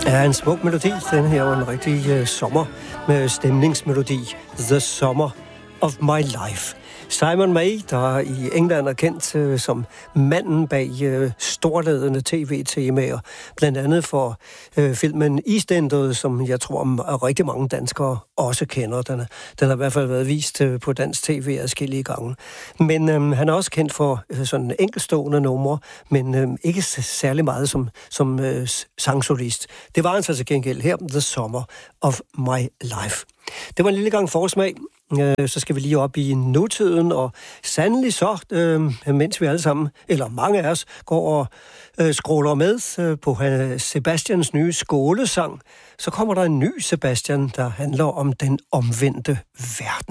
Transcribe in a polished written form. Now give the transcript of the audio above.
er en smuk melodi. Den her er en rigtig sommer med stemningsmelodi. The Summer of My Life. Simon May, der i England er kendt som manden bag storladende tv-temaer, blandt andet for filmen EastEnders, som jeg tror rigtig mange danskere også kender. Den har i hvert fald været vist på dansk tv adskillige gange. Men han er også kendt for sådan enkeltstående numre, men ikke særlig meget som sangsolist. Det var han så til gengæld her, The Summer of My Life. Det var en lille gang forsmag. Så skal vi lige op i nutiden, og sandelig så, mens vi alle sammen, eller mange af os, går og scroller med på Sebastians nye skålesang, så kommer der en ny Sebastian, der handler om den omvendte verden.